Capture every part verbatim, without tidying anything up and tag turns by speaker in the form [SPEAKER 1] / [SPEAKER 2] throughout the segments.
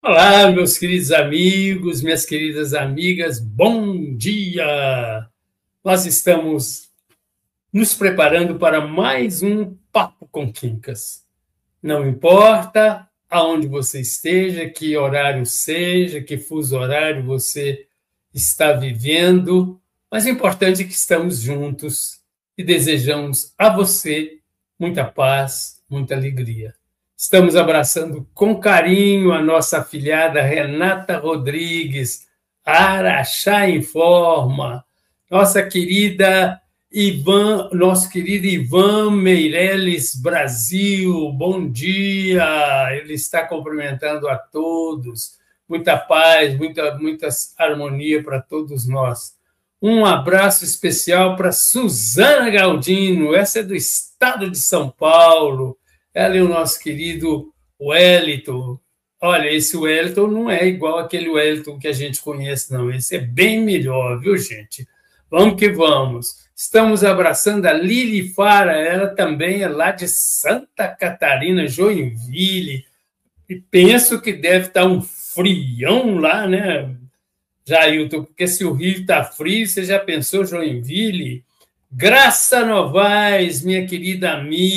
[SPEAKER 1] Olá, meus queridos amigos, minhas queridas amigas, bom dia! Nós estamos nos preparando para mais um Papo com Quincas. Não importa aonde você esteja, que horário seja, que fuso horário você está vivendo, mas o importante é que estamos juntos e desejamos a você muita paz, muita alegria. Estamos abraçando com carinho a nossa afilhada Renata Rodrigues, Araxá Informa, nossa querida Ivan, nosso querido Ivan Meireles Brasil, bom dia! Ele está cumprimentando a todos, muita paz, muita, muita harmonia para todos nós. Um abraço especial para Suzana Galdino, essa é do estado de São Paulo. Ela e o nosso querido Wellington. Olha, esse Wellington não é igual aquele Wellington que a gente conhece, não. Esse é bem melhor, viu, gente? Vamos que vamos. Estamos abraçando a Lili Fara, ela também é lá de Santa Catarina, Joinville. E penso que deve estar um frião lá, né, Jailton? Porque se o Rio está frio, você já pensou Joinville? Graça Novaes, minha querida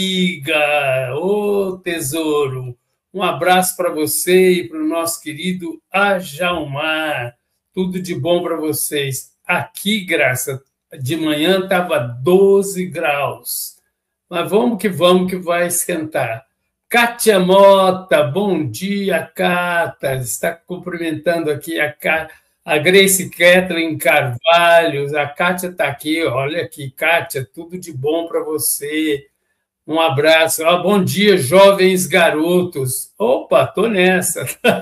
[SPEAKER 1] amiga, ô oh, tesouro, um abraço para você e para o nosso querido Ajalmar, tudo de bom para vocês. Aqui, Graça, de manhã estava doze graus, mas vamos que vamos que vai esquentar. Kátia Mota, bom dia, Cata, está cumprimentando aqui a Cátia. A Grace Kathleen Carvalho, a Kátia está aqui, olha aqui, Kátia, tudo de bom para você. Um abraço. Ah, bom dia, jovens garotos. Opa, estou nessa.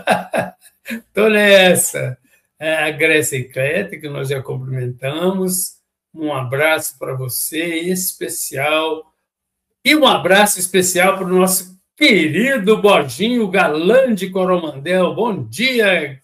[SPEAKER 1] Estou nessa. É, a Grace Kathleen, que nós já cumprimentamos. Um abraço para você, especial. E um abraço especial para o nosso querido Borginho Galã de Coromandel. Bom dia,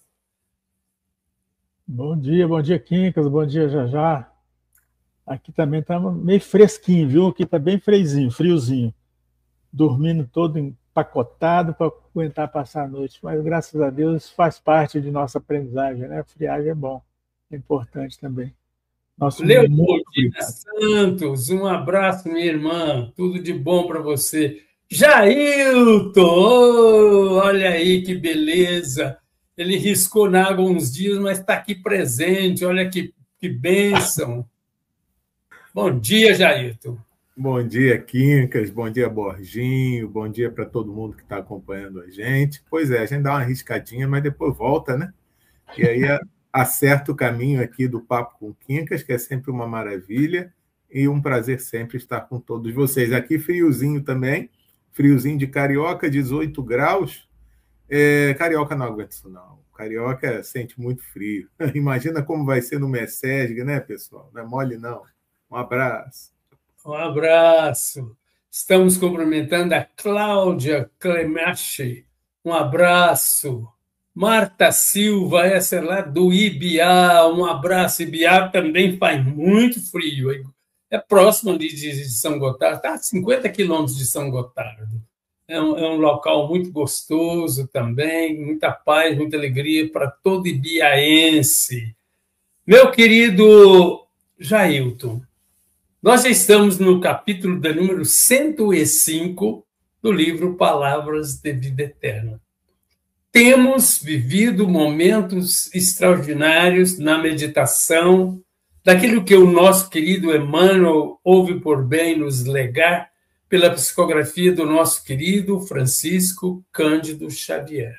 [SPEAKER 2] Bom dia, bom dia, Quincas, bom dia, Jajá. Aqui também está meio fresquinho, viu? Aqui está bem friozinho, friozinho. Dormindo todo empacotado para aguentar passar a noite. Mas, graças a Deus, faz parte de nossa aprendizagem, né? A friagem é bom, é importante também.
[SPEAKER 1] Nosso Leopoldina Santos, um abraço, minha irmã. Tudo de bom para você. Jailton, oh, olha aí que beleza. Ele riscou na água uns dias, mas está aqui presente. Olha que, que bênção. Bom dia, Jailton.
[SPEAKER 3] Bom dia, Quincas. Bom dia, Borginho. Bom dia para todo mundo que está acompanhando a gente. Pois é, a gente dá uma arriscadinha, mas depois volta, né? E aí acerta o caminho aqui do Papo com Quincas, que é sempre uma maravilha. E um prazer sempre estar com todos vocês. Aqui friozinho também. Friozinho de Carioca, dezoito graus. É, Carioca não aguenta isso, não. Carioca sente muito frio. Imagina como vai ser no Messesg, né, pessoal? Não é mole, não. Um abraço.
[SPEAKER 1] Um abraço. Estamos cumprimentando a Cláudia Clemache. Um abraço. Marta Silva, essa é lá do Ibiá. Um abraço. Ibiá também faz muito frio. É próximo ali de São Gotardo. Está a cinquenta quilômetros de São Gotardo. É um, é um local muito gostoso também, muita paz, muita alegria para todo ibiaense. Meu querido Jailton, nós já estamos no capítulo de número cento e cinco do livro Palavras de Vida Eterna. Temos vivido momentos extraordinários na meditação, daquilo que o nosso querido Emmanuel houve por bem nos legar, pela psicografia do nosso querido Francisco Cândido Xavier.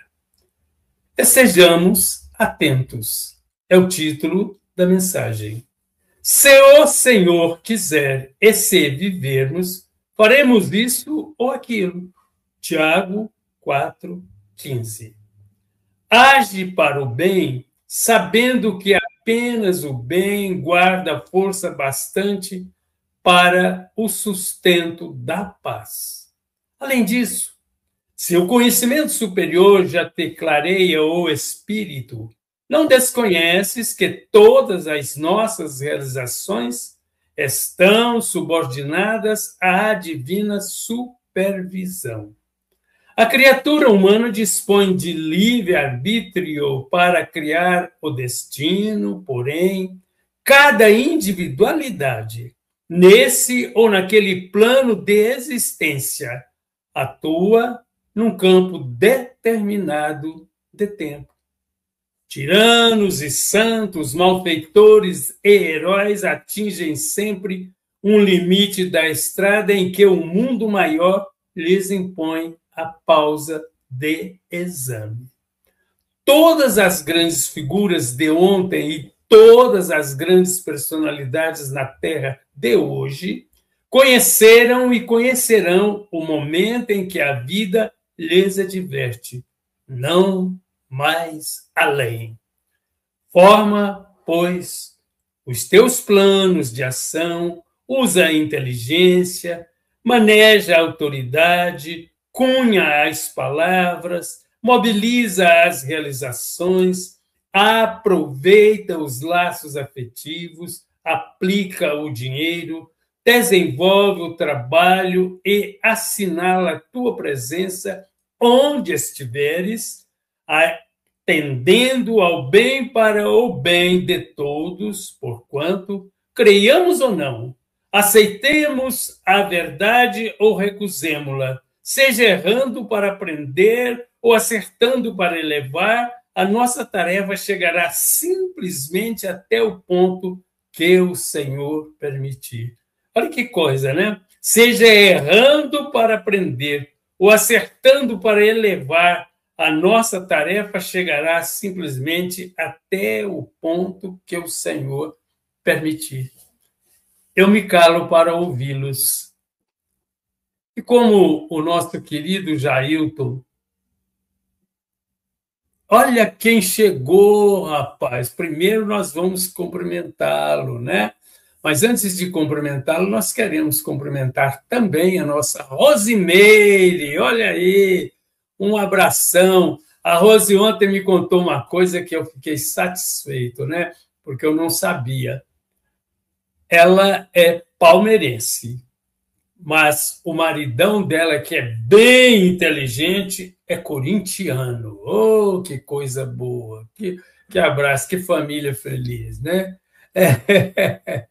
[SPEAKER 1] Estejamos atentos, é o título da mensagem. Se o Senhor quiser e se vivermos, faremos isso ou aquilo. Tiago quatro, quinze. Age para o bem, sabendo que apenas o bem guarda força bastante para o sustento da paz. Além disso, se o conhecimento superior já te clareia o espírito, não desconheces que todas as nossas realizações estão subordinadas à divina supervisão. A criatura humana dispõe de livre-arbítrio para criar o destino, porém, cada individualidade, nesse ou naquele plano de existência, atua num campo determinado de tempo. Tiranos e santos, malfeitores e heróis atingem sempre um limite da estrada em que o mundo maior lhes impõe a pausa de exame. Todas as grandes figuras de ontem e todas as grandes personalidades na Terra de hoje conheceram e conhecerão o momento em que a vida lhes adverte: não mais além. Forma, pois, os teus planos de ação, usa a inteligência, maneja a autoridade, cunha as palavras, mobiliza as realizações, aproveita os laços afetivos, aplica o dinheiro, desenvolve o trabalho e assinala a tua presença onde estiveres, tendendo ao bem para o bem de todos, porquanto, creiamos ou não, aceitemos a verdade ou recusemo-la, seja errando para aprender ou acertando para elevar, a nossa tarefa chegará simplesmente até o ponto que o Senhor permitir. Olha que coisa, né? Seja errando para aprender ou acertando para elevar, a nossa tarefa chegará simplesmente até o ponto que o Senhor permitir. Eu me calo para ouvi-los. E como o nosso querido Jailton, olha quem chegou, rapaz. Primeiro nós vamos cumprimentá-lo, né? Mas antes de cumprimentá-lo, nós queremos cumprimentar também a nossa Rosimeire. Olha aí, um abração. A Rose ontem me contou uma coisa que eu fiquei satisfeito, né? Porque eu não sabia. Ela é palmeirense, mas o maridão dela, que é bem inteligente, é corintiano. Oh, que coisa boa! Que, que abraço, que família feliz, né? É.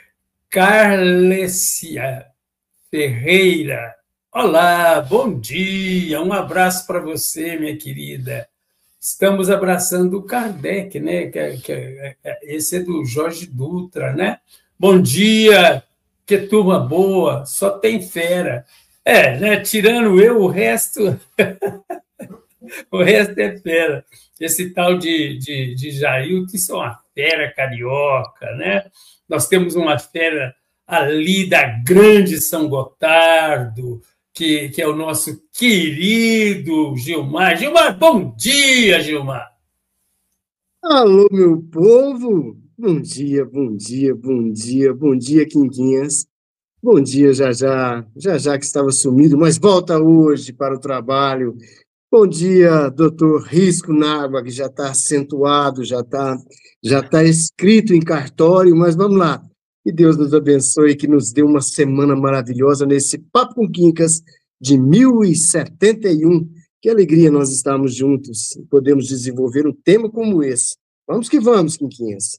[SPEAKER 1] Carlecia Ferreira. Olá, bom dia, um abraço para você, minha querida. Estamos abraçando o Kardec, né? Que, que, esse é do Jorge Dutra, né? Bom dia, que turma boa, só tem fera. É, né? Tirando eu, o resto, o resto é fera. Esse tal de, de, de Jailton, isso é uma fera carioca, né? Nós temos uma fera ali da grande São Gotardo, que, que é o nosso querido Gilmar. Gilmar, bom dia, Gilmar.
[SPEAKER 4] Alô, meu povo! Bom dia, bom dia, bom dia, bom dia, Quinquinhas. Bom dia, Jajá. Jajá que estava sumido, mas volta hoje para o trabalho. Bom dia, doutor Risco Nágua, que já está acentuado, já está já tá escrito em cartório, mas vamos lá. Que Deus nos abençoe, que nos dê uma semana maravilhosa nesse Papo com Quincas de mil e setenta e um. Que alegria nós estarmos juntos e podemos desenvolver um tema como esse. Vamos que vamos, Quinquinhas.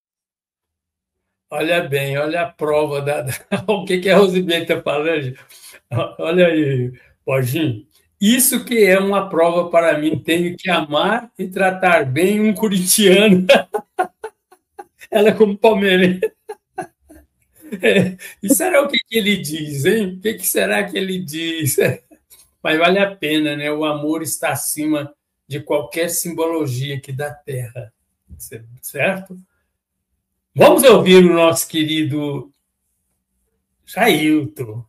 [SPEAKER 1] Olha bem, olha a prova da... da... o que, que a Rosimeire está falando. Olha aí, Borginho. Isso que é uma prova para mim. Tenho que amar e tratar bem um corintiano. Ela como palmeirense. É. E será o que, que ele diz, hein? O que, que será que ele diz? Mas vale a pena, né? O amor está acima de qualquer simbologia aqui da Terra. Certo? Vamos ouvir o nosso querido Jailton.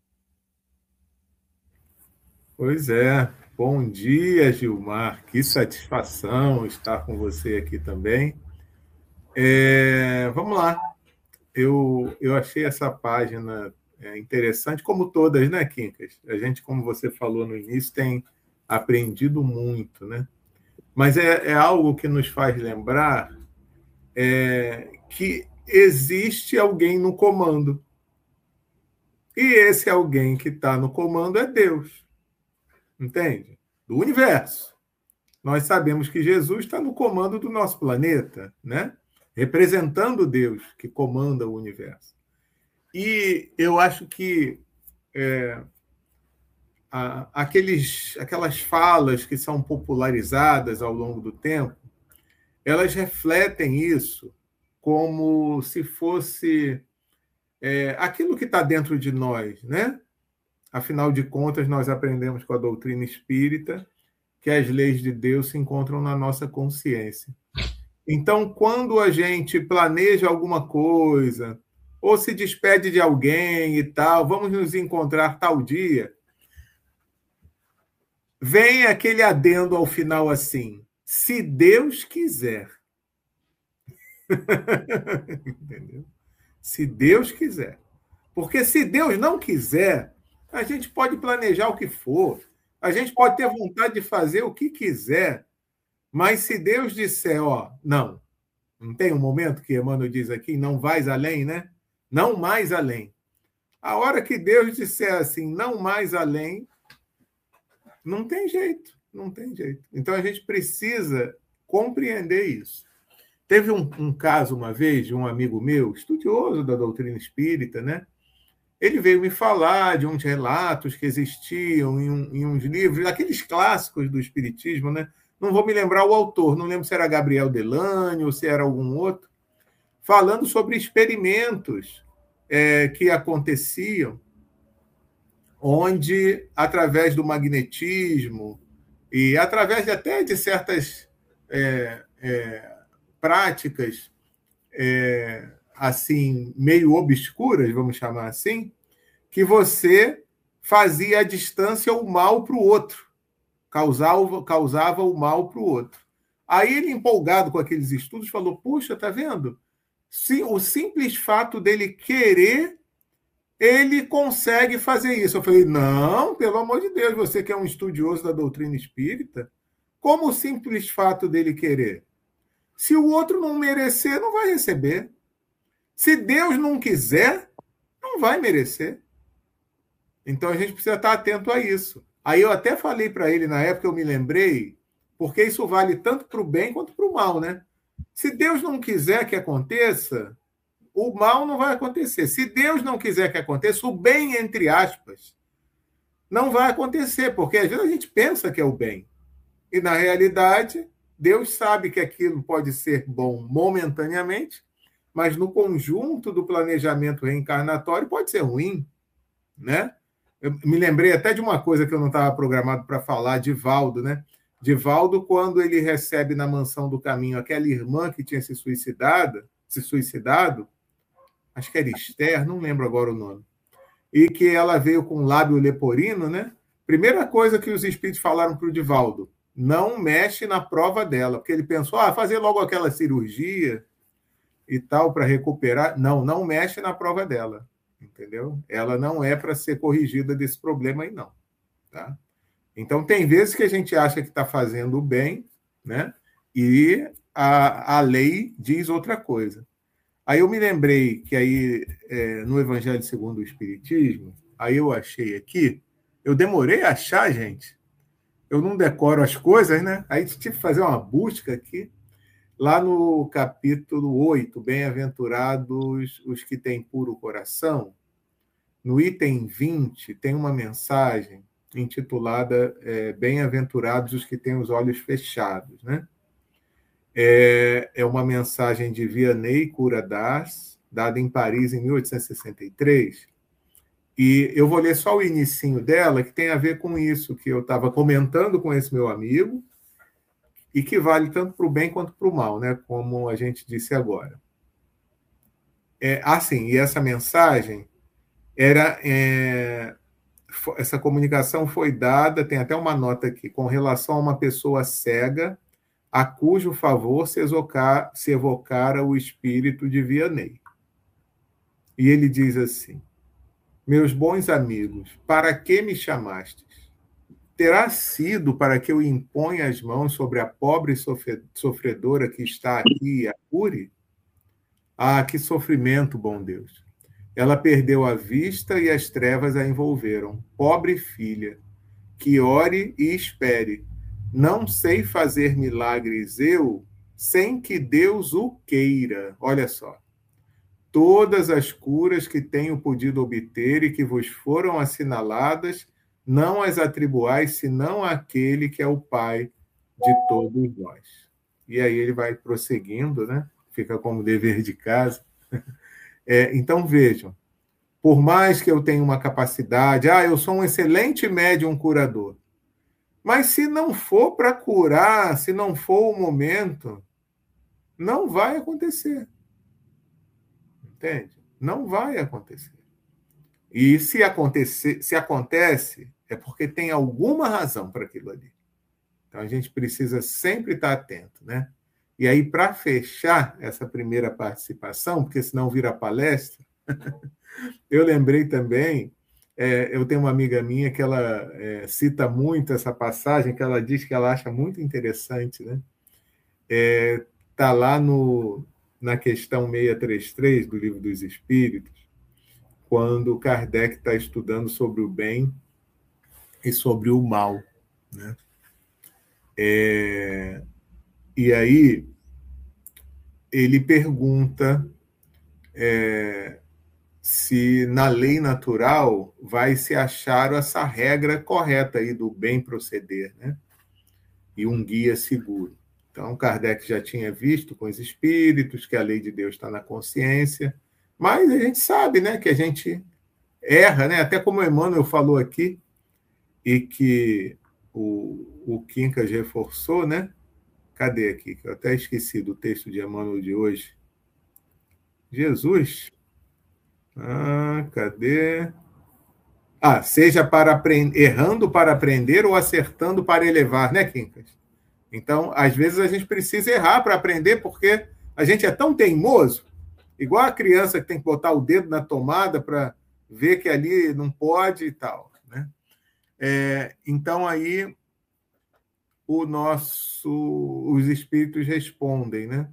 [SPEAKER 3] Pois é. Bom dia, Gilmar. Que satisfação estar com você aqui também. É, vamos lá. Eu, eu achei essa página interessante, como todas, né, Quincas? A gente, como você falou no início, tem aprendido muito, né? Mas é, é algo que nos faz lembrar é, que existe alguém no comando. E esse alguém que está no comando é Deus. entende? Do universo. Nós sabemos que Jesus está no comando do nosso planeta, né? Representando Deus que comanda o universo. E eu acho que é, a, aqueles, aquelas falas que são popularizadas ao longo do tempo, elas refletem isso como se fosse é, aquilo que está dentro de nós, né? Afinal de contas, nós aprendemos com a doutrina espírita que as leis de Deus se encontram na nossa consciência. Então, quando a gente planeja alguma coisa, ou se despede de alguém e tal, vamos nos encontrar tal dia, vem aquele adendo ao final assim, se Deus quiser. Entendeu? Se Deus quiser. Porque se Deus não quiser, a gente pode planejar o que for, a gente pode ter vontade de fazer o que quiser, mas se Deus disser, ó, não, não tem um momento que Emmanuel diz aqui, não vais além, né? Não mais além. A hora que Deus disser assim, não mais além, não tem jeito, não tem jeito. Então a gente precisa compreender isso. Teve um, um caso uma vez de um amigo meu, estudioso da doutrina espírita, né? Ele veio me falar de uns relatos que existiam em, um, em uns livros, aqueles clássicos do espiritismo, né? Não vou me lembrar o autor, não lembro se era Gabriel Delânio ou se era algum outro, falando sobre experimentos é, que aconteciam, onde, através do magnetismo e através de, até de certas é, é, práticas é, assim, meio obscuras, vamos chamar assim, que você fazia à distância o mal para o outro, causava, causava o mal para o outro. Aí ele, empolgado com aqueles estudos, falou, puxa, tá vendo? Se, o simples fato dele querer, ele consegue fazer isso. Eu falei, não, pelo amor de Deus, você que é um estudioso da doutrina espírita, como o simples fato dele querer? Se o outro não merecer, não vai receber. Se Deus não quiser, não vai merecer. Então a gente precisa estar atento a isso. Aí eu até falei para ele, na época eu me lembrei, porque isso vale tanto para o bem quanto para o mal, né? Se Deus não quiser que aconteça, o mal não vai acontecer. Se Deus não quiser que aconteça, o bem, entre aspas, não vai acontecer, porque às vezes a gente pensa que é o bem. E, na realidade, Deus sabe que aquilo pode ser bom momentaneamente, mas no conjunto do planejamento reencarnatório pode ser ruim, né? Eu me lembrei até de uma coisa que eu não estava programado para falar, de Valdo, né? De Valdo, quando ele recebe na Mansão do Caminho aquela irmã que tinha se suicidado, se suicidado, acho que era Esther, não lembro agora o nome, e que ela veio com lábio leporino, né? Primeira coisa que os espíritos falaram para o Divaldo, não mexe na prova dela, porque ele pensou, ah, fazer logo aquela cirurgia e tal para recuperar. Não, não mexe na prova dela, entendeu? Ela não é para ser corrigida desse problema aí, não. Tá? Então, tem vezes que a gente acha que está fazendo o bem, né? E a, a lei diz outra coisa. Aí eu me lembrei que aí, é, no Evangelho segundo o Espiritismo, aí eu achei aqui, eu demorei a achar, gente, eu não decoro as coisas, né? Aí tive que fazer uma busca aqui, lá no capítulo oito, Bem-aventurados os que têm puro coração, no item vinte, tem uma mensagem intitulada é, Bem-aventurados os que têm os olhos fechados, né? É, é uma mensagem de Vianney Cura d'Ars, dada em Paris em mil oitocentos e sessenta e três, e eu vou ler só o inicinho dela, que tem a ver com isso que eu estava comentando com esse meu amigo, e que vale tanto para o bem quanto para o mal, né? Como a gente disse agora. É, assim, e essa mensagem era... É, essa comunicação foi dada, tem até uma nota aqui, com relação a uma pessoa cega, a cujo favor se, evocar, se evocara o espírito de Vianney. E ele diz assim, meus bons amigos, para que me chamastes? Terá sido para que eu imponha as mãos sobre a pobre sofredora que está aqui e a cure? Ah, que sofrimento, bom Deus! Ela perdeu a vista e as trevas a envolveram. Pobre filha, que ore e espere. Não sei fazer milagres eu, sem que Deus o queira. Olha só. Todas as curas que tenho podido obter e que vos foram assinaladas, não as atribuais senão àquele que é o Pai de todos nós. E aí ele vai prosseguindo, né? Fica como dever de casa. É, então, vejam, por mais que eu tenha uma capacidade, ah, eu sou um excelente médium curador, mas se não for para curar, se não for o momento, não vai acontecer. Entende? Não vai acontecer. E se acontecer, se acontece, é porque tem alguma razão para aquilo ali. Então a gente precisa sempre estar atento, né? E aí, para fechar essa primeira participação, porque senão vira palestra, eu lembrei também, é, eu tenho uma amiga minha que ela é, cita muito essa passagem, que ela diz que ela acha muito interessante, né? É, tá lá no, na questão seiscentos e trinta e três do Livro dos Espíritos, quando Kardec está estudando sobre o bem e sobre o mal, né? É, e aí ele pergunta é, se na lei natural vai se achar essa regra correta aí do bem proceder, né? E um guia seguro. Então, Kardec já tinha visto com os espíritos que a lei de Deus está na consciência, mas a gente sabe, né, que a gente erra, né? Até como o Emmanuel falou aqui, e que o, o Quincas reforçou, né? Cadê aqui? Que eu até esqueci do texto de Emmanuel de hoje. Jesus. Ah, cadê? Ah, seja para aprender, errando para aprender ou acertando para elevar, né, Quincas? Então, às vezes a gente precisa errar para aprender, porque a gente é tão teimoso, igual a criança que tem que botar o dedo na tomada para ver que ali não pode e tal, né? É, então, aí, o nosso, os espíritos respondem, né?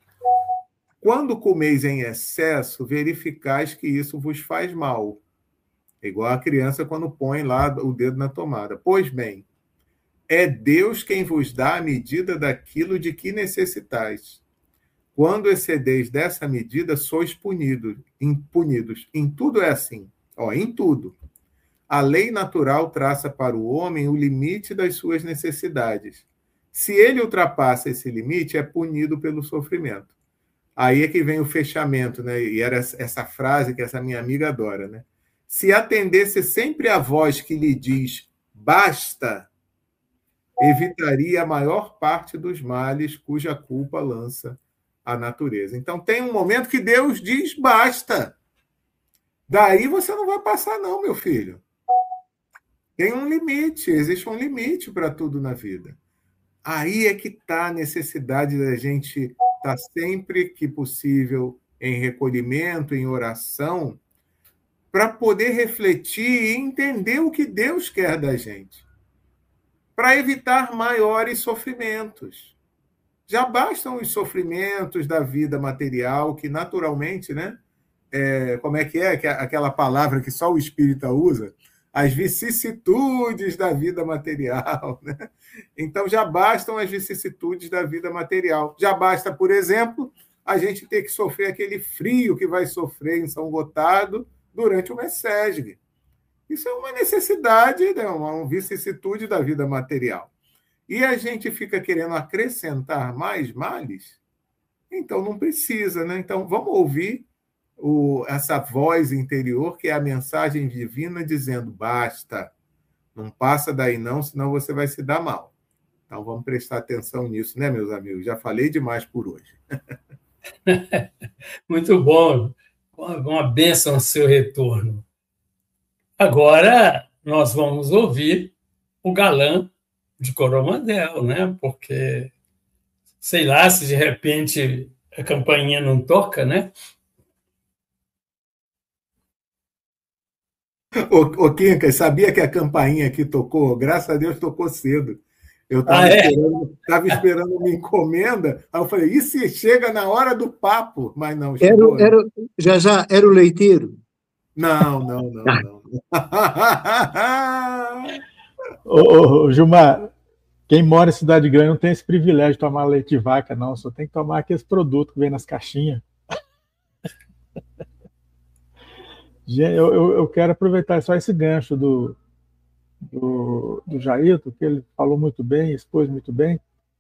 [SPEAKER 3] Quando comeis em excesso, verificais que isso vos faz mal. É igual a criança quando põe lá o dedo na tomada. Pois bem, é Deus quem vos dá a medida daquilo de que necessitais. Quando excedeis dessa medida, sois punidos. Punidos. Em tudo é assim. Ó, em tudo. A lei natural traça para o homem o limite das suas necessidades. Se ele ultrapassa esse limite, é punido pelo sofrimento. Aí é que vem o fechamento, né? E era essa frase que essa minha amiga adora, né? Se atendesse sempre a voz que lhe diz basta, evitaria a maior parte dos males cuja culpa lança a natureza. Então tem um momento que Deus diz basta. Daí você não vai passar não, meu filho. Tem um limite, existe um limite para tudo na vida. Aí é que está a necessidade da gente estar sempre que possível em recolhimento, em oração, para poder refletir e entender o que Deus quer da gente, para evitar maiores sofrimentos. Já bastam os sofrimentos da vida material, que naturalmente, né? É, como é que é aquela palavra que só o espírita usa? As vicissitudes da vida material, né? Então, já bastam as vicissitudes da vida material. Já basta, por exemplo, a gente ter que sofrer aquele frio que vai sofrer em São Gotardo durante o Messesg. Isso é uma necessidade, né? Uma vicissitude da vida material. E a gente fica querendo acrescentar mais males? Então, não precisa, né? Então, vamos ouvir O, essa voz interior, que é a mensagem divina dizendo basta, não passa daí não, senão você vai se dar mal. Então vamos prestar atenção nisso, né, meus amigos? Já falei demais por hoje.
[SPEAKER 1] Muito bom, uma bênção o seu retorno. Agora nós vamos ouvir o galã de Coromandel, né? Porque, sei lá, se de repente a campainha não toca, né?
[SPEAKER 3] Ô, ô Quincas, sabia que a campainha aqui tocou? Graças a Deus tocou cedo. Eu estava
[SPEAKER 1] ah, é?
[SPEAKER 3] esperando, tava esperando uma encomenda, aí eu falei, e se chega na hora do papo? Mas não, chegou.
[SPEAKER 4] Era, era, já já era o leiteiro?
[SPEAKER 3] Não, não, não, não.
[SPEAKER 2] Ô, ô, Gilmar, quem mora em cidade grande não tem esse privilégio de tomar leite de vaca, não. Só tem que tomar aqueles produtos que vem nas caixinhas. Eu, eu, eu quero aproveitar só esse gancho do, do, do Jailton, que ele falou muito bem, expôs muito bem,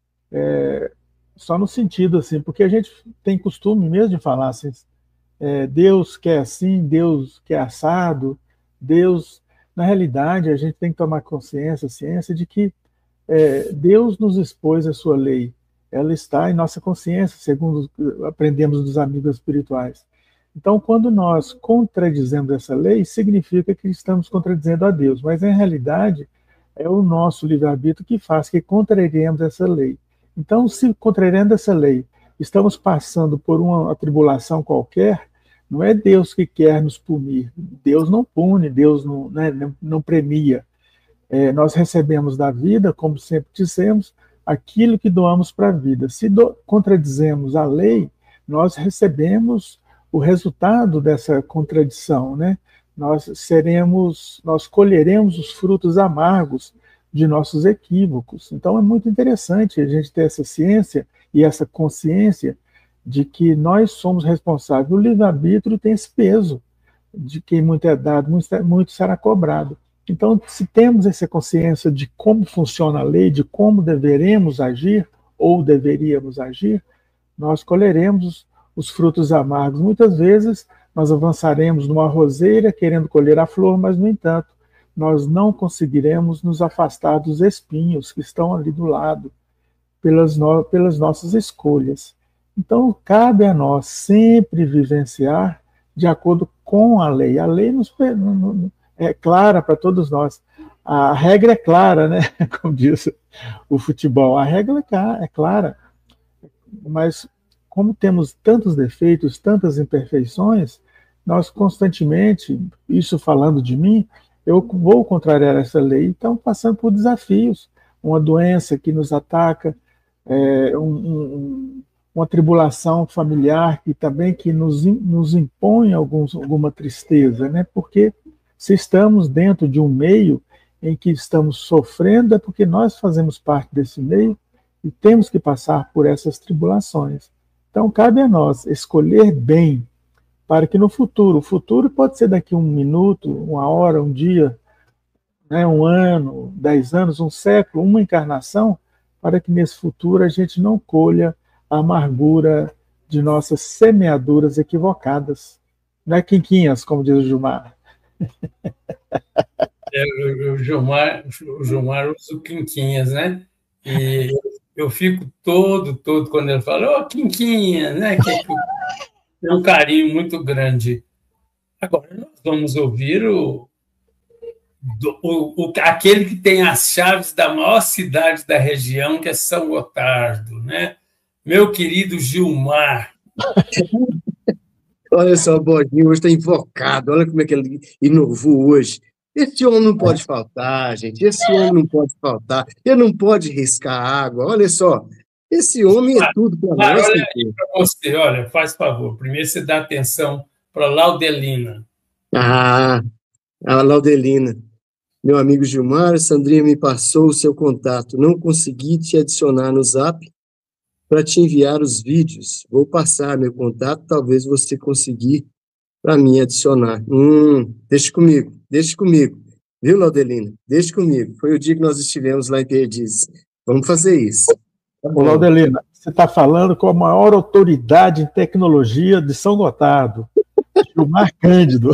[SPEAKER 2] é, só no sentido, assim, porque a gente tem costume mesmo de falar assim, é, Deus quer assim, Deus quer assado, Deus... Na realidade, a gente tem que tomar consciência, ciência, de que é, Deus nos expôs a sua lei. Ela está em nossa consciência, segundo aprendemos dos amigos espirituais. Então, quando nós contradizemos essa lei, significa que estamos contradizendo a Deus, mas, em realidade, é o nosso livre-arbítrio que faz que contrariemos essa lei. Então, se contrariando essa lei, estamos passando por uma tribulação qualquer, não é Deus que quer nos punir. Deus não pune, Deus não, né, não premia. É, nós recebemos da vida, como sempre dissemos, aquilo que doamos para a vida. Se do, contradizemos a lei, nós recebemos o resultado dessa contradição, né? Nós seremos, nós colheremos os frutos amargos de nossos equívocos. Então é muito interessante a gente ter essa ciência e essa consciência de que nós somos responsáveis. O livre-arbítrio tem esse peso, de que muito é dado, muito será cobrado. Então, se temos essa consciência de como funciona a lei, de como deveremos agir, ou deveríamos agir, nós colheremos os frutos amargos. Muitas vezes, nós avançaremos numa roseira querendo colher a flor, mas, no entanto, nós não conseguiremos nos afastar dos espinhos que estão ali do lado, pelas, no, pelas nossas escolhas. Então, cabe a nós sempre vivenciar de acordo com a lei. A lei nos, é clara para todos nós. A regra é clara, né? Como diz o futebol. A regra é clara. Mas, como temos tantos defeitos, tantas imperfeições, nós constantemente, isso falando de mim, eu vou contrariar essa lei. Então, passando por desafios. Uma doença que nos ataca, é, um, um uma tribulação familiar que também que nos, nos impõe alguns, alguma tristeza, né? Porque se estamos dentro de um meio em que estamos sofrendo, é porque nós fazemos parte desse meio e temos que passar por essas tribulações. Então, cabe a nós escolher bem para que no futuro, o futuro pode ser daqui um minuto, uma hora, um dia, né, um ano, dez anos, um século, uma encarnação, para que nesse futuro a gente não colha a amargura de nossas semeaduras equivocadas. Não é quinquinhas, como diz o Gilmar.
[SPEAKER 1] É, o Gilmar, o Gilmar usa o quinquinhas, né? E eu fico todo, todo, quando ele fala, ô, oh, quinquinha, né? Que tem um carinho muito grande. Agora, nós vamos ouvir o, o, o, aquele que tem as chaves da maior cidade da região, que é São Gotardo, né? Meu querido Gilmar.
[SPEAKER 4] Olha só, o Borginho hoje está invocado. Olha como é que ele inovou hoje. Esse homem não pode faltar, gente. Esse homem não pode faltar. Ele não pode riscar água. Olha só. Esse homem é tudo para nós.
[SPEAKER 1] Olha aí para você, olha, faz favor. Primeiro você dá atenção para a Laudelina.
[SPEAKER 4] Ah, a Laudelina. Meu amigo Gilmar, a Sandrinha me passou o seu contato. Não consegui te adicionar no Zap para te enviar os vídeos. Vou passar meu contato, talvez você conseguir para mim adicionar. Hum, deixa comigo, deixa comigo. Viu, Laudelina? Deixa comigo. Foi o dia que nós estivemos lá em Perdizes. Vamos fazer isso.
[SPEAKER 2] Tá Ô, Laudelina, você está falando com a maior autoridade em tecnologia de São Gotardo, Gilmar Cândido.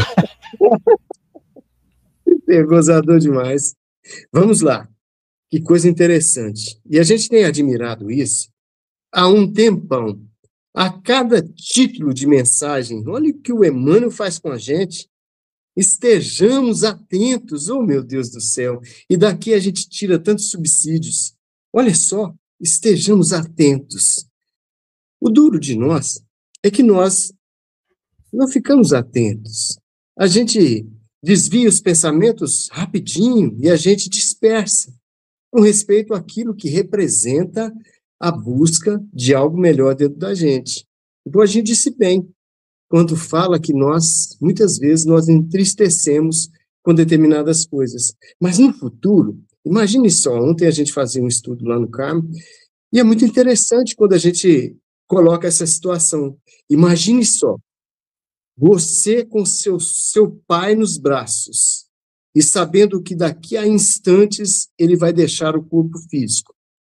[SPEAKER 4] É gozador demais. Vamos lá. Que coisa interessante. E a gente tem admirado isso há um tempão. A cada título de mensagem, olha o que o Emmanuel faz com a gente. Estejamos atentos, oh meu Deus do céu. E daqui a gente tira tantos subsídios. Olha só, estejamos atentos. O duro de nós é que nós não ficamos atentos. A gente desvia os pensamentos rapidinho e a gente dispersa com respeito àquilo que representa a busca de algo melhor dentro da gente. Então, a gente disse bem, quando fala que nós, muitas vezes, nós entristecemos com determinadas coisas. Mas, no futuro, Imagine só, ontem a gente fazia um estudo lá no Carmo, e é muito interessante quando a gente coloca essa situação. Imagine só, você com seu, seu pai nos braços, e sabendo que daqui a instantes ele vai deixar o corpo físico.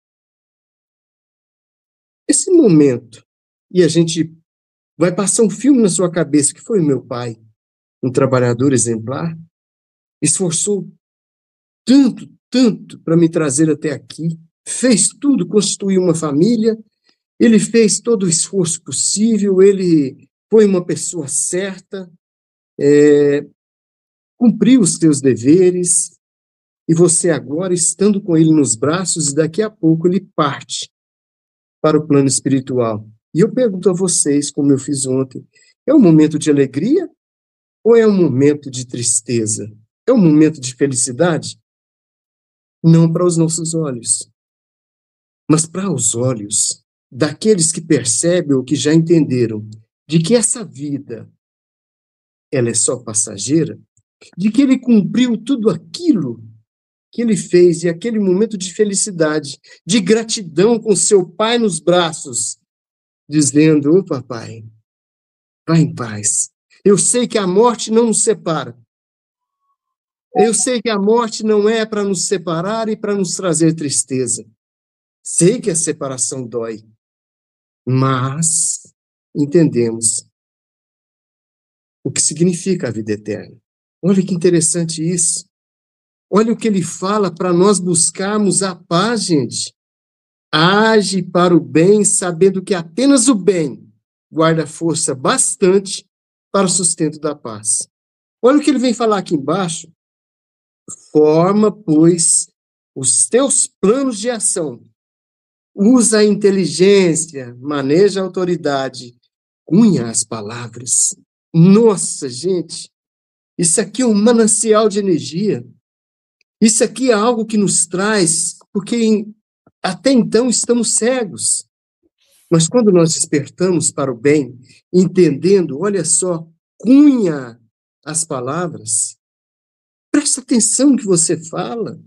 [SPEAKER 4] Esse momento, e a gente vai passar um filme na sua cabeça, que foi meu pai, um trabalhador exemplar, esforçou tanto, tanto para me trazer até aqui, fez tudo, constituiu uma família, ele fez todo o esforço possível, ele foi uma pessoa certa, é, cumpriu os seus deveres, e você agora, estando com ele nos braços, e daqui a pouco ele parte para o plano espiritual. E eu pergunto a vocês, como eu fiz ontem, é um momento de alegria ou é um momento de tristeza? É um momento de felicidade? Não para os nossos olhos, mas para os olhos daqueles que percebem ou que já entenderam de que essa vida, ela é só passageira, de que ele cumpriu tudo aquilo que ele fez, e aquele momento de felicidade, de gratidão com seu pai nos braços, dizendo: ô papai, vá em paz. Eu sei que a morte não nos separa. Eu sei que a morte não é para nos separar e para nos trazer tristeza. Sei que a separação dói, mas entendemos o que significa a vida eterna. Olha que interessante isso. Olha o que ele fala para nós buscarmos a paz, gente. Age para o bem, sabendo que apenas o bem guarda força bastante para o sustento da paz. Olha o que ele vem falar aqui embaixo. Forma, pois, os teus planos de ação. Usa a inteligência, maneja a autoridade, cunha as palavras. Nossa, gente, isso aqui é um manancial de energia. Isso aqui é algo que nos traz, porque em, até então estamos cegos. Mas quando nós despertamos para o bem, entendendo, olha só, cunha as palavras, presta atenção no que você fala,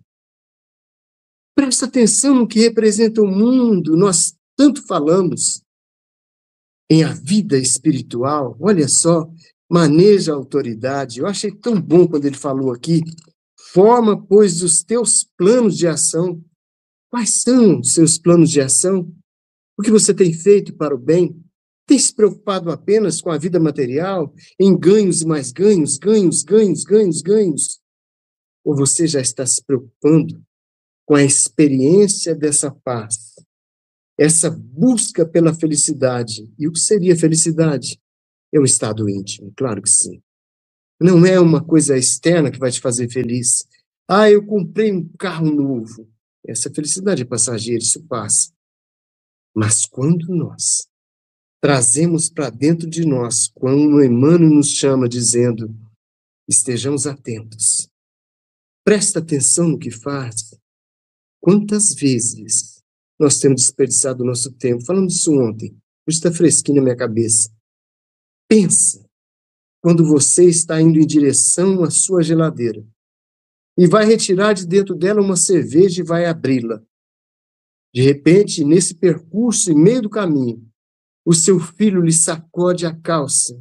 [SPEAKER 4] presta atenção no que representa o mundo. Nós tanto falamos em a vida espiritual, olha só, maneja a autoridade. Eu achei tão bom quando ele falou aqui, forma, pois, os teus planos de ação. Quais são os seus planos de ação? O que você tem feito para o bem? Tem se preocupado apenas com a vida material, em ganhos e mais ganhos, ganhos, ganhos, ganhos, ganhos? Ou você já está se preocupando com a experiência dessa paz, essa busca pela felicidade? E o que seria felicidade? É um estado íntimo, claro que sim. Não é uma coisa externa que vai te fazer feliz. Ah, eu comprei um carro novo. Essa felicidade é passageira, isso passa. Mas quando nós trazemos para dentro de nós, quando Emmanuel nos chama dizendo, estejamos atentos, presta atenção no que faz. Quantas vezes nós temos desperdiçado o nosso tempo? Falamos isso ontem, por isso está fresquinho na minha cabeça. Pensa, quando você está indo em direção à sua geladeira e vai retirar de dentro dela uma cerveja e vai abri-la. De repente, nesse percurso, em meio do caminho, o seu filho lhe sacode a calça.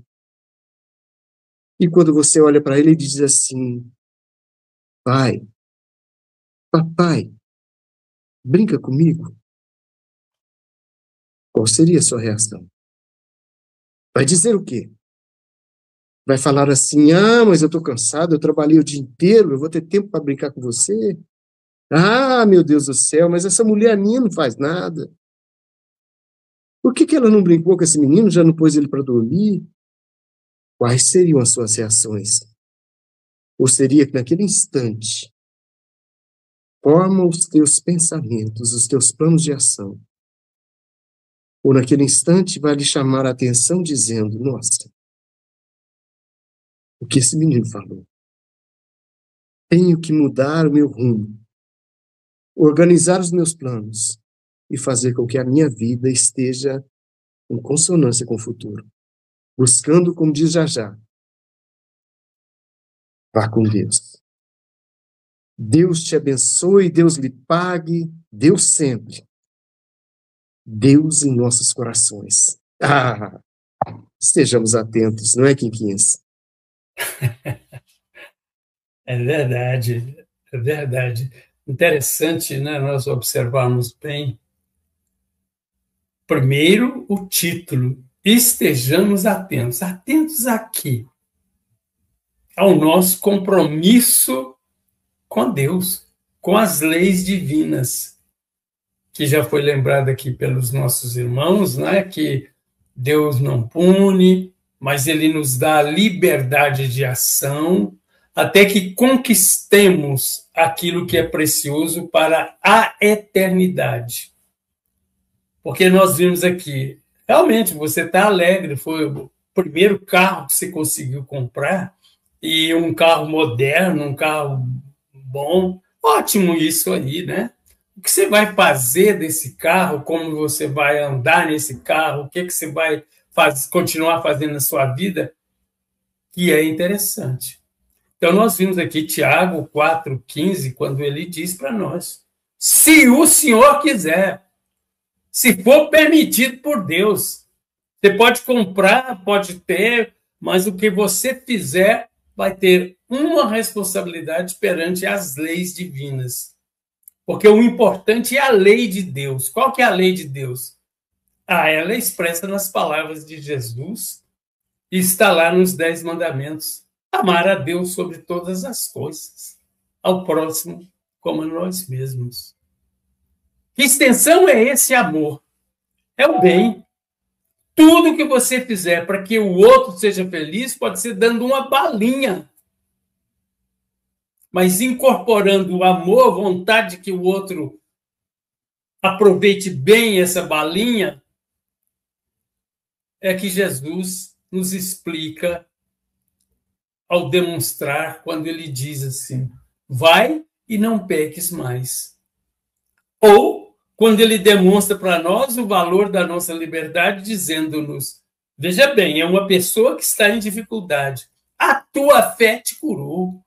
[SPEAKER 4] E quando você olha para ele, ele diz assim, pai, papai, brinca comigo. Qual seria a sua reação? Vai dizer o quê? Vai falar assim, ah, mas eu estou cansado, eu trabalhei o dia inteiro, eu vou ter tempo para brincar com você? Ah, meu Deus do céu, mas essa mulher minha não faz nada. Por que que ela não brincou com esse menino, já não pôs ele para dormir? Quais seriam as suas reações? Ou seria que naquele instante, forma os teus pensamentos, os teus planos de ação. Ou naquele instante vai lhe chamar a atenção dizendo, nossa, o que esse menino falou? Tenho que mudar o meu rumo, organizar os meus planos e fazer com que a minha vida esteja em consonância com o futuro. Buscando, como diz Jajá, vá com Deus. Deus te abençoe, Deus lhe pague, Deus sempre. Deus em nossos corações. Ah, estejamos atentos, não é, Quinquinhas?
[SPEAKER 1] É verdade, é verdade. Interessante, né, nós observarmos bem. Primeiro, o título. Estejamos atentos. Atentos aqui ao nosso compromisso com Deus, com as leis divinas, que já foi lembrado aqui pelos nossos irmãos, né, que Deus não pune, mas Ele nos dá a liberdade de ação, até que conquistemos aquilo que é precioso para a eternidade. Porque nós vimos aqui, realmente, você está alegre, foi o primeiro carro que você conseguiu comprar, e um carro moderno, um carro bom, ótimo isso aí, né? O que você vai fazer desse carro, como você vai andar nesse carro, o que, que você vai faz, continuar fazendo na sua vida, que é interessante. Então, nós vimos aqui Tiago quatro, quinze, quando ele diz para nós, se o Senhor quiser, se for permitido por Deus, você pode comprar, pode ter, mas o que você fizer vai ter uma responsabilidade perante as leis divinas. Porque o importante é a lei de Deus. Qual que é a lei de Deus? Ah, ela é expressa nas palavras de Jesus e está lá nos Dez Mandamentos. Amar a Deus sobre todas as coisas, ao próximo como a nós mesmos. Que extensão é esse amor? É o bem. Tudo que você fizer para que o outro seja feliz pode ser dando uma balinha. Mas incorporando o amor, a vontade que o outro aproveite bem essa balinha, é que Jesus nos explica ao demonstrar quando ele diz assim, vai e não peques mais. Ou quando ele demonstra para nós o valor da nossa liberdade, dizendo-nos, veja bem, é uma pessoa que está em dificuldade, a tua fé te curou.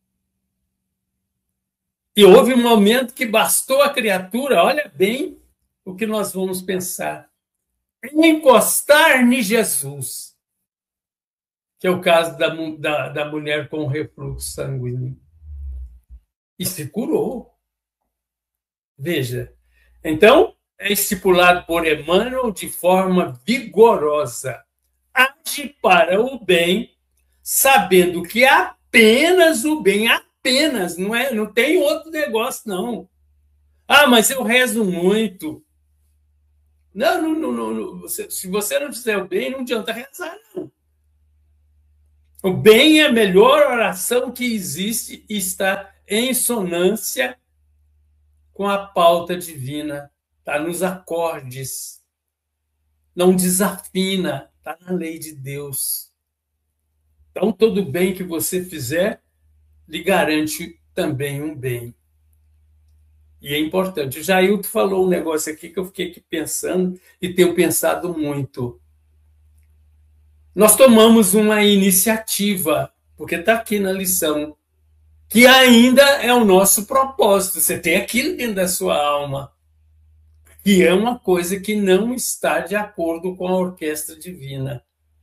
[SPEAKER 1] E houve um momento que bastou a criatura, olha bem o que nós vamos pensar, encostar em Jesus, que é o caso da, da, da mulher com refluxo sanguíneo. E se curou. Veja, então, é estipulado por Emmanuel de forma vigorosa. Age para o bem, sabendo que apenas o bem, apenas, não, é, não tem outro negócio, não. Ah, mas eu rezo muito. Não, não, não, não, não. Você, se você não fizer o bem, não adianta rezar, não. O bem é a melhor oração que existe e está em sonância com a pauta divina, está nos acordes, não desafina, está na lei de Deus. Então, todo bem que você fizer, lhe garante também um bem. E é importante. O Jailton falou um negócio aqui que eu fiquei aqui pensando e tenho pensado muito. Nós tomamos uma iniciativa, porque está aqui na lição, que ainda é o nosso propósito. Você tem aquilo dentro da sua alma, que é uma coisa que não está de acordo com a orquestra divina.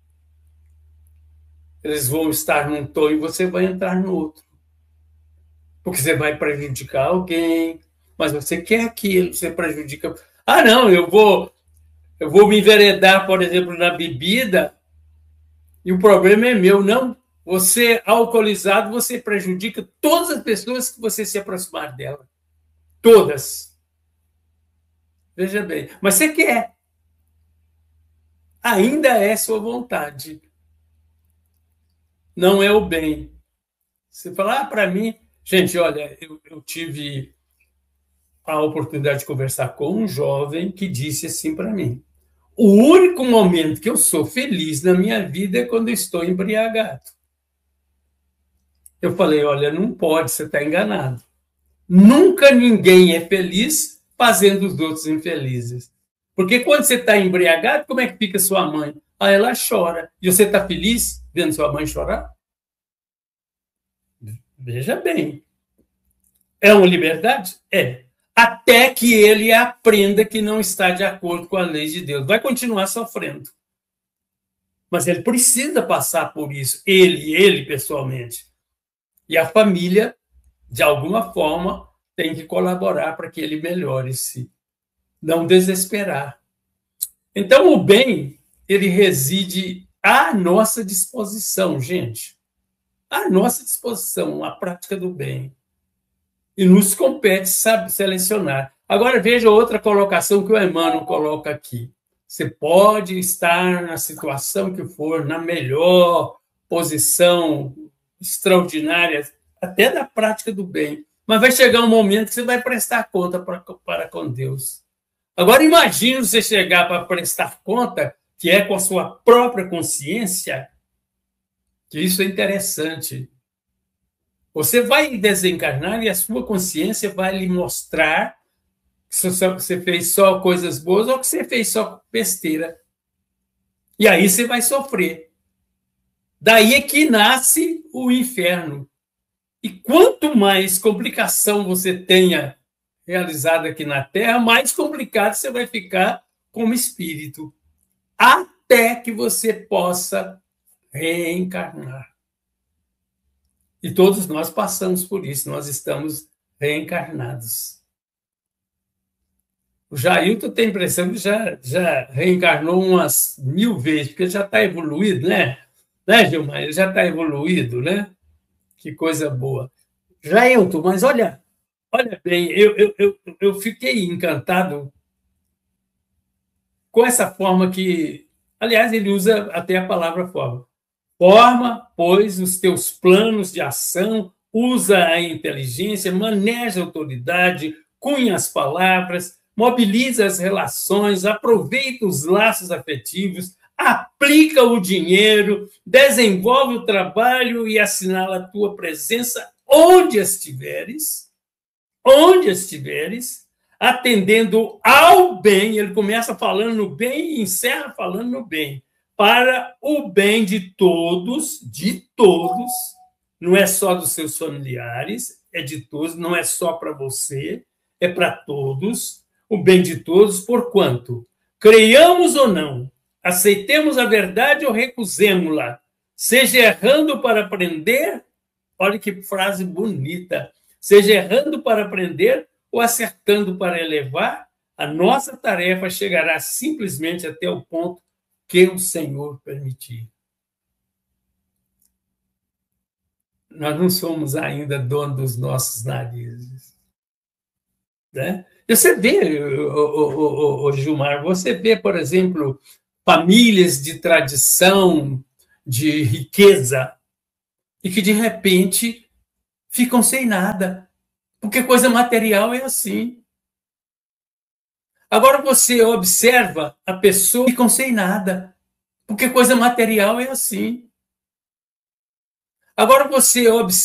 [SPEAKER 1] Eles vão estar num tom e você vai entrar no outro. Porque você vai prejudicar alguém, mas você quer aquilo, você prejudica... Ah, não, eu vou, eu vou me enveredar, por exemplo, na bebida, e o problema é meu. Não, você, alcoolizado, você prejudica todas as pessoas que você se aproximar dela. Todas. Veja bem. Mas você quer. Ainda é sua vontade. Não é o bem. Você fala, ah, para mim... Gente, olha, eu, eu tive a oportunidade de conversar com um jovem que disse assim para mim, o único momento que eu sou feliz na minha vida é quando eu estou embriagado. Eu falei, olha, não pode, você está enganado. Nunca ninguém é feliz fazendo os outros infelizes. Porque quando você está embriagado, como é que fica sua mãe? Ah, ela chora. E você está feliz vendo sua mãe chorar? Veja bem. É uma liberdade? É. Até que ele aprenda que não está de acordo com a lei de Deus. Vai continuar sofrendo. Mas ele precisa passar por isso, ele, ele pessoalmente. E a família, de alguma forma, tem que colaborar para que ele melhore-se. Não desesperar. Então, o bem, ele reside à nossa disposição, gente. À nossa disposição, a prática do bem. E nos compete, sabe, selecionar. Agora, veja outra colocação que o Emmanuel coloca aqui. Você pode estar na situação que for, na melhor posição extraordinária, até da prática do bem, mas vai chegar um momento que você vai prestar conta para, para com Deus. Agora, imagine você chegar para prestar conta, que é com a sua própria consciência, que isso é interessante. Você vai desencarnar e a sua consciência vai lhe mostrar se você fez só coisas boas ou que você fez só besteira. E aí você vai sofrer. Daí é que nasce o inferno. E quanto mais complicação você tenha realizado aqui na Terra, mais complicado você vai ficar como espírito. Até que você possa reencarnar. E todos nós passamos por isso, nós estamos reencarnados. O Jailton tem a impressão que já, já reencarnou umas mil vezes, porque já está evoluído, né? Né, Gilmar? Ele já está evoluído, né? Que coisa boa. Jailton, mas olha, olha bem, eu, eu, eu, eu fiquei encantado com essa forma que, aliás, ele usa até a palavra forma. Forma, pois, os teus planos de ação, usa a inteligência, maneja a autoridade, cunha as palavras, mobiliza as relações, aproveita os laços afetivos, aplica o dinheiro, desenvolve o trabalho e assinala a tua presença onde estiveres, onde estiveres, atendendo ao bem. Ele começa falando no bem e encerra falando no bem. Para o bem de todos, de todos, não é só dos seus familiares, é de todos, não é só para você, é para todos, o bem de todos, porquanto, creiamos ou não, aceitemos a verdade ou recusemos-la, seja errando para aprender, olha que frase bonita, seja errando para aprender ou acertando para elevar, a nossa tarefa chegará simplesmente até o ponto que o Senhor permitir. Nós não somos ainda donos dos nossos narizes. Né? Você vê, o, o, o, o Gilmar, você vê, por exemplo, famílias de tradição, de riqueza, e que, de repente, ficam sem nada, porque coisa material é assim. Agora você observa a pessoa e ficam sem nada, porque coisa material é assim. Agora você observa